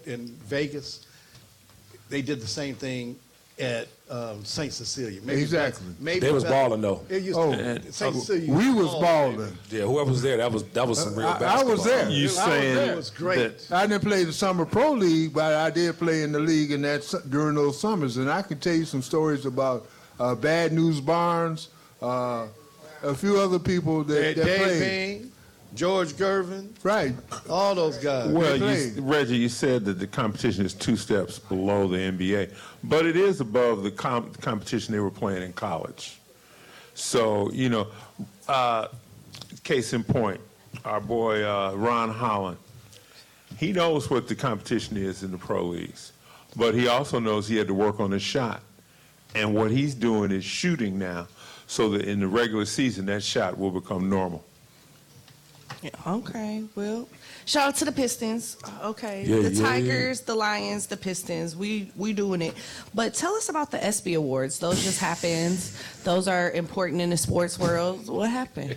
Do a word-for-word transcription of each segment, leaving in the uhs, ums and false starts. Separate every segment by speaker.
Speaker 1: in Vegas, they did the same thing at um, Saint Cecilia. Maybe
Speaker 2: exactly.
Speaker 1: That, maybe
Speaker 3: they was
Speaker 1: that,
Speaker 3: balling though.
Speaker 1: It used
Speaker 2: oh,
Speaker 1: to, Saint Cecilia
Speaker 2: we was
Speaker 1: balling.
Speaker 2: balling.
Speaker 3: Yeah, whoever was there, that was that was some real
Speaker 2: I,
Speaker 3: basketball.
Speaker 2: I was there.
Speaker 4: You
Speaker 2: I
Speaker 4: saying
Speaker 2: was there.
Speaker 1: It was great.
Speaker 4: that
Speaker 2: I didn't play the summer pro league, but I did play in the league in that su- during those summers, and I can tell you some stories about uh, Bad News Barnes, uh, a few other people that, that
Speaker 1: Dave
Speaker 2: played.
Speaker 1: Bean, George Gervin,
Speaker 2: Right.
Speaker 1: all those guys.
Speaker 4: Well,
Speaker 2: played.
Speaker 4: you, Reggie, you said that the competition is two steps below the N B A, but it is above the com- competition they were playing in college. So, you know, uh, case in point, our boy uh, Ron Holland, he knows what the competition is in the pro leagues, but he also knows he had to work on his shot. And what he's doing is shooting now so that in the regular season, that shot will become normal.
Speaker 5: Yeah, okay, well, shout out to the Pistons. Okay,
Speaker 3: Yeah,
Speaker 5: the
Speaker 3: yeah,
Speaker 5: Tigers, the Lions, the Pistons. We we doing it. But tell us about the ESPY Awards. Those just happened. Those are important in the sports world. What happened?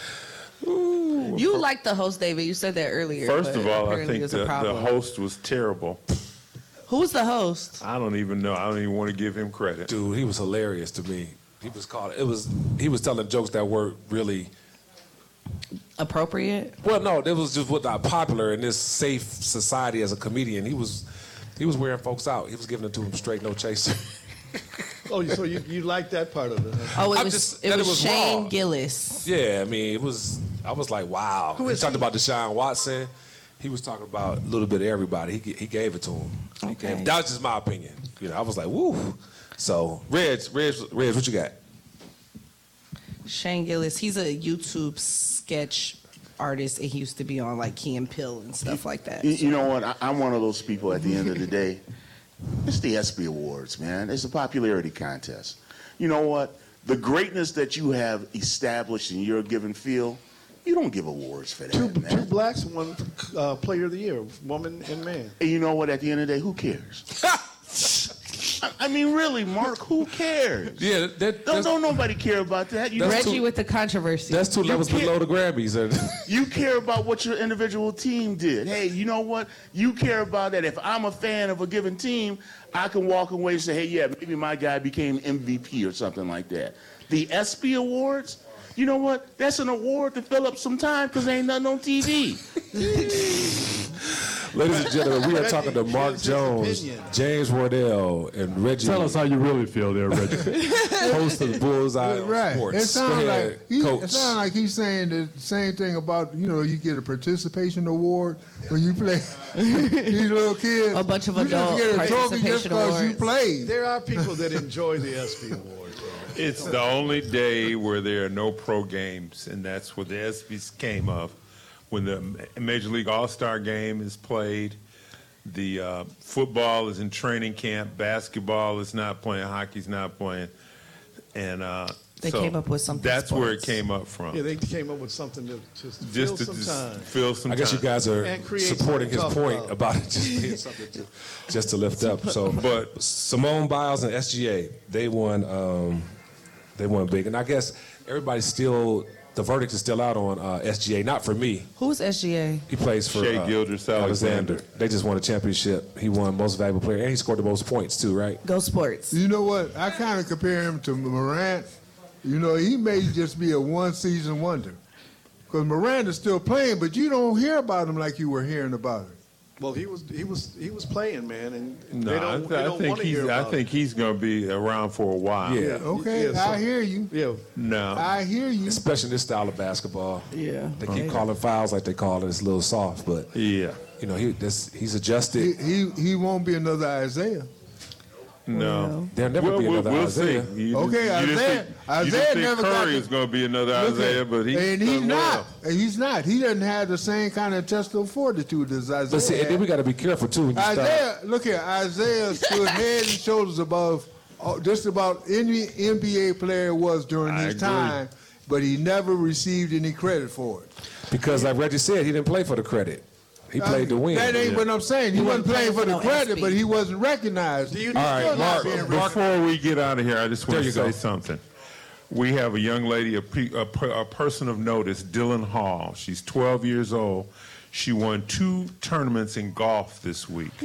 Speaker 4: Ooh.
Speaker 5: You like the host, David. You said that earlier.
Speaker 4: First
Speaker 5: but
Speaker 4: of all, I
Speaker 5: apparently
Speaker 4: think
Speaker 5: it was a
Speaker 4: the, the
Speaker 5: problem.
Speaker 4: host was terrible.
Speaker 5: Who's the host?
Speaker 4: I don't even know. I don't even want to give him credit.
Speaker 3: Dude, he was hilarious to me. He was called. It was. He was telling jokes that were really.
Speaker 5: Appropriate?
Speaker 3: Well, no, it was just what not popular in this safe society as a comedian. He was. He was wearing folks out. He was giving it to them straight, no chaser.
Speaker 1: Oh, so you, you like that part of it? Huh?
Speaker 5: Oh, it
Speaker 3: I'm
Speaker 5: was
Speaker 3: just-
Speaker 5: it
Speaker 3: that
Speaker 5: was,
Speaker 3: it was
Speaker 5: Shane
Speaker 3: raw.
Speaker 5: Gillis.
Speaker 3: Yeah, I mean, it was. I was like, wow.
Speaker 1: Who
Speaker 3: he
Speaker 1: is
Speaker 3: talked
Speaker 1: he?
Speaker 3: about Deshaun Watson. He was talking about a little bit of everybody. He he gave it to him. He
Speaker 5: Okay.
Speaker 3: gave- that was just my opinion. You know, I was like, woo. So, Reg, Reg, Reg, what you got?
Speaker 5: Shane Gillis. He's a YouTube sketch artist, and he used to be on like Key and Peele and stuff like that.
Speaker 6: You, you know what? I, I'm one of those people at the end of the day. It's the ESPY Awards, man. It's a popularity contest. You know what? The greatness that you have established in your given field, you don't give awards for that,
Speaker 1: Two,
Speaker 6: man.
Speaker 1: two blacks, one uh, player of the year, woman and man.
Speaker 6: And you know what? At the end of the day, who cares? I, I mean, really, Mark, who cares?
Speaker 3: Yeah, that,
Speaker 6: Don't,
Speaker 3: that's,
Speaker 6: don't nobody care about that. You,
Speaker 3: That's
Speaker 5: Reggie
Speaker 3: too-
Speaker 5: with the controversy.
Speaker 3: that's two levels
Speaker 6: can't-
Speaker 3: below the Grammys.
Speaker 6: you care about what your individual team did. Hey, you know what? You care about that. If I'm a fan of a given team, I can walk away and say, hey, yeah, maybe my guy became M V P or something like that. The ESPY Awards, you know what? That's an award to fill up some time because there ain't nothing on T V.
Speaker 3: Ladies and gentlemen, we are
Speaker 1: Reggie
Speaker 3: talking to Mark
Speaker 1: gives his
Speaker 3: Jones,
Speaker 1: opinion.
Speaker 3: James Wardell, and Reggie.
Speaker 7: Tell us how you really feel there, Reggie.
Speaker 3: host of Bullseye on
Speaker 2: Right.
Speaker 3: Sports.
Speaker 2: It
Speaker 3: Go
Speaker 2: sounds
Speaker 3: ahead,
Speaker 2: like he,
Speaker 3: Coach.
Speaker 2: it sounds like he's saying the same thing about, you know, you get a participation award when you play. These little kids,
Speaker 5: A bunch of
Speaker 2: you just
Speaker 5: adult
Speaker 2: get a trophy just
Speaker 5: participation
Speaker 2: because you
Speaker 5: awards.
Speaker 2: played.
Speaker 1: There are people that enjoy the ESPY Awards. man.
Speaker 4: It's the only day where there are no pro games, and that's what the ESPYs came of. When the Major League All-Star game is played, the uh, football is in training camp, basketball is not playing, hockey's not playing, and uh,
Speaker 5: They
Speaker 4: so
Speaker 5: came up with something
Speaker 4: That's where it
Speaker 5: sports.
Speaker 4: came up from.
Speaker 1: Yeah, they came up with something to just fill
Speaker 4: just to
Speaker 1: some
Speaker 4: just
Speaker 1: time.
Speaker 4: fill some
Speaker 3: I guess you
Speaker 4: time.
Speaker 3: guys are
Speaker 1: And create
Speaker 3: supporting his
Speaker 1: something to
Speaker 3: point
Speaker 1: talk
Speaker 3: about it just being something to, just to lift up. So, but Simone Biles and S G A, they won. Um, they won big, and I guess everybody's still. The verdict is still out on uh, S G A. Not for me.
Speaker 5: Who's S G A?
Speaker 3: He plays for
Speaker 4: Shea
Speaker 3: uh,
Speaker 4: Gilgeous-Alexander.
Speaker 3: They just won a championship. He won most valuable player, and he scored the most points too, right?
Speaker 5: Go Sports.
Speaker 2: You know what? I kind of compare him to Morant. You know, he may just be a one-season wonder. Because Morant is still playing, but you don't hear about him like you were hearing about him.
Speaker 1: Well, he was he was he was playing, man, and
Speaker 4: No,
Speaker 1: they
Speaker 4: I,
Speaker 1: don't,
Speaker 4: th-
Speaker 1: they
Speaker 4: I
Speaker 1: don't
Speaker 4: think
Speaker 1: want to
Speaker 4: he's.
Speaker 1: hear
Speaker 4: I
Speaker 1: about
Speaker 4: think he's going to be around for a while.
Speaker 3: Yeah.
Speaker 1: it.
Speaker 2: Okay,
Speaker 1: Yeah, so-
Speaker 2: I hear you.
Speaker 1: Yeah,
Speaker 4: No.
Speaker 2: I hear you.
Speaker 3: Especially in this style of basketball.
Speaker 5: Yeah.
Speaker 3: They keep calling fouls like they call it. It's a little soft, but
Speaker 4: Yeah.
Speaker 3: you know he this, he's
Speaker 2: He,
Speaker 3: adjusted.
Speaker 2: he he won't be another Isaiah.
Speaker 4: No.
Speaker 3: There'll never
Speaker 4: We'll,
Speaker 3: be
Speaker 4: we'll,
Speaker 3: another
Speaker 4: we'll
Speaker 3: Isaiah.
Speaker 4: see. You
Speaker 2: Okay,
Speaker 4: just, you just
Speaker 2: Isaiah-
Speaker 4: think, you
Speaker 2: Isaiah
Speaker 4: just think
Speaker 2: never got
Speaker 4: Curry
Speaker 2: the-
Speaker 4: is going to be another
Speaker 2: Look
Speaker 4: Isaiah,
Speaker 2: at-
Speaker 4: but he
Speaker 2: and he's
Speaker 4: done
Speaker 2: not.
Speaker 4: well.
Speaker 2: And he's not. He doesn't have the same kind of intestinal fortitude as Isaiah.
Speaker 3: But see, and then
Speaker 2: had.
Speaker 3: we got to be careful too when you start.
Speaker 2: Isaiah, look here, Isaiah stood head and shoulders above uh, just about any N B A player was during
Speaker 4: I
Speaker 2: his
Speaker 4: agree.
Speaker 2: time, but he never received any credit for it.
Speaker 3: Because like Reggie said, he didn't play for the credit. He played to win.
Speaker 2: That ain't
Speaker 4: Yeah.
Speaker 2: what I'm saying. He,
Speaker 5: He
Speaker 2: wasn't
Speaker 5: wasn't
Speaker 2: playing for
Speaker 5: playing
Speaker 2: the
Speaker 5: for no
Speaker 2: credit,
Speaker 5: S B.
Speaker 2: but he wasn't recognized.
Speaker 1: Do you-
Speaker 4: All right,
Speaker 2: Still not
Speaker 4: Mark,
Speaker 2: being recognized.
Speaker 4: before we get out of here, I just want
Speaker 3: There
Speaker 4: to
Speaker 3: you
Speaker 4: say
Speaker 3: go.
Speaker 4: something. We have a young lady, a, pe- a, per- a person of notice, Dylan Hall. She's twelve years old. She won two tournaments in golf this week.